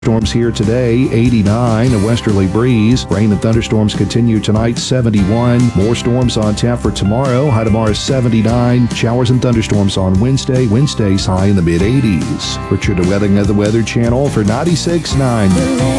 Storms here today, 89, a westerly breeze. Rain and thunderstorms continue tonight, 71. More storms on tap for tomorrow. High tomorrow is 79. Showers and thunderstorms on Wednesday. Wednesday's high in the mid-80s. Richard Wedding of the Weather Channel for 96.9.